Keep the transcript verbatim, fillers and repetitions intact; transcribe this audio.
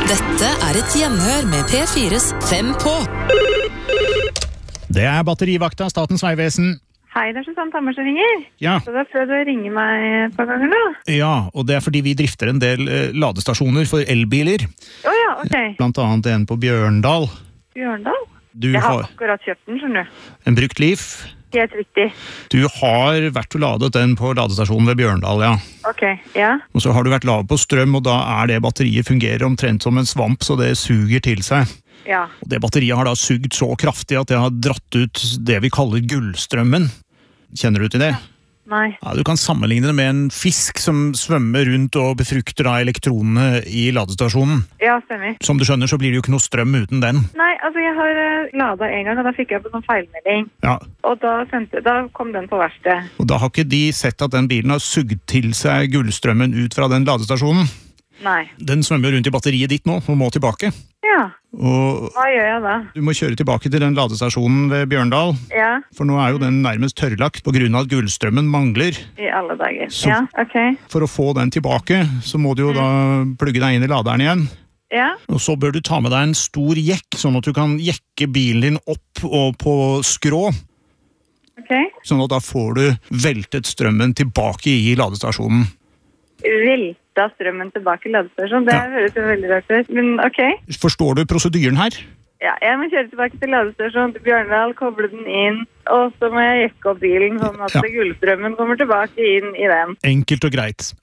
Dette er et gjenhør med P fires Fem på. Det er batterivakta, Statens vegvesen. Hei, det er Susanne Tammer som ringer. Ja. Så det er prøvd å ringe meg et par ganger nå. Ja, og det er fordi vi drifter en del eh, ladestasjoner for elbiler. Åja, ok. Blant annet en på Bjørndal. Bjørndal? Du Jeg har har akkurat kjøpt den, skjønner du. en brukt Leaf. Helt riktig. Du har vært og ladet den på ladestasjonen ved Bjørndal, ja. Ok, ja. Og så har du vært lav på strøm, og da er det batteriet fungerer omtrent som en svamp, så det suger til seg. Ja. Og det batteriet har da sugd så kraftig at det har dratt ut det vi kaller gullstrømmen. Kjenner du til det? Nei. Ja, du kan sammenligne det med en fisk som svømmer rundt og befrukter da elektronene i ladestasjonen. Ja, stemmer. Som du skjønner, så blir det jo ikke noe strøm uten den. Nei, altså jeg har uh, ladet en gang, og da fikk jeg på sånn feilmelding. Ja, Og da, sendte, da kom den på verksted. og da har ikke de sett at den bilen har sugd til seg gullstrømmen ut fra den ladestasjonen. Nei. Den svømmer rundt i batteriet ditt nå, og må tilbake. Ja, Og hva gjør jeg da? du må kjøre tilbake til den ladestasjonen ved Bjørndal, Ja, for nå er jo den nærmest tørrlagt på grunn av at gullstrømmen mangler. i alle dager. Så- Ja, ok. For å få den tilbake, så må du jo da plugge deg inn i laderen igjen. Ja, Og så bør du ta med deg en stor jekk, sånn at du kan jekke bilen din opp og på skrå, ok. sånn at da får du veltet strømmen tilbake i ladestasjonen. Velta strømmen tilbake i ladestasjonen. Det Ja. høres jo veldig rart ut. Men ok. Forstår du prosedyren her? Ja, jeg må kjøre tilbake til ladestasjonen til Bjørndal, koble den inn, og så må jeg jekke opp bilen sånn at Ja. gullstrømmen kommer tilbake inn i den. Enkelt og greit.